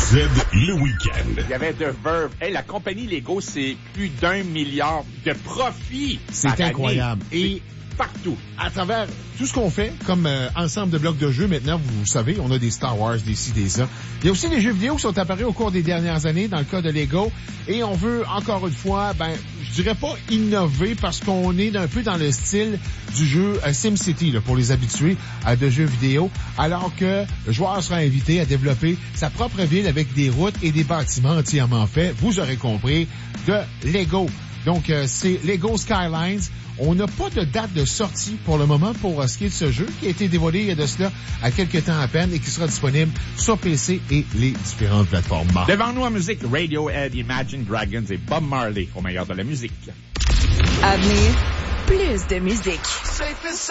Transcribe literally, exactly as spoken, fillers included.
Z, le week-end. Il y avait The Verve. Hey, la compagnie Lego, c'est plus d'un milliard de profits. C'est incroyable. Année. Et partout. À travers tout ce qu'on fait comme euh, ensemble de blocs de jeux, maintenant, vous, vous savez, on a des Star Wars, des ci, des ça. Il y a aussi des jeux vidéo qui sont apparus au cours des dernières années, dans le cas de Lego. Et on veut, encore une fois, ben, je dirais pas innover parce qu'on est un peu dans le style du jeu euh, SimCity, là, pour les habitués à de jeux vidéo, alors que le joueur sera invité à développer sa propre ville avec des routes et des bâtiments entièrement faits, vous aurez compris, de Lego. Donc, euh, c'est Lego Skylines. On n'a pas de date de sortie pour le moment pour euh, ce qui est de ce jeu, qui a été dévoilé il y a de cela à quelques temps à peine et qui sera disponible sur P C et les différentes plateformes. Devant nous en musique, Radiohead, Imagine Dragons et Bob Marley, au meilleur de la musique. À venir, plus de musique.